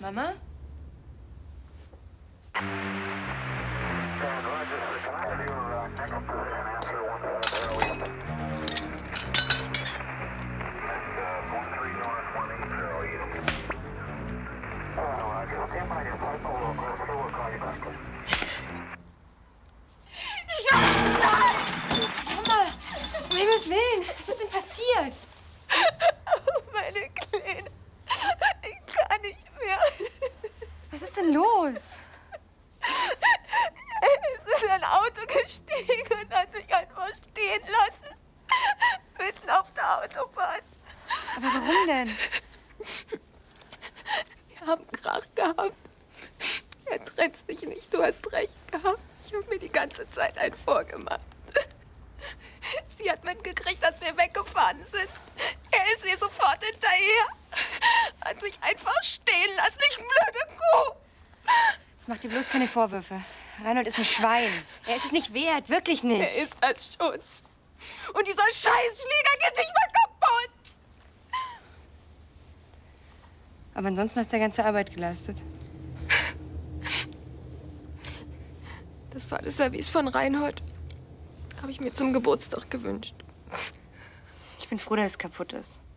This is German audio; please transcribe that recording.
Mama? Mama! Um Himmels Willen! Was ist denn passiert? Oh, meine Kleine. Ich kann nicht mehr. Was ist denn los? Es ist ein Auto gestiegen und hat mich einfach stehen lassen. Mitten auf der Autobahn. Aber warum denn? Wir haben Krach gehabt. Er trennt sich nicht, du hast recht gehabt. Ich habe mir die ganze Zeit einen vorgemacht. Sie hat mitgekriegt, dass wir weggefahren sind. Er ist ihr sofort hinterher. Hat mich einfach stehen lassen, ich blöde Kuh. Jetzt mach dir bloß keine Vorwürfe. Reinhold ist ein Schwein. Er ist es nicht wert, wirklich nicht. Er ist das schon. Und dieser Scheißschläger geht nicht mehr kaputt. Aber ansonsten hast du ja ganze Arbeit geleistet. Das war das Service von Reinhold. Habe ich mir zum Geburtstag gewünscht. Ich bin froh, dass es kaputt ist.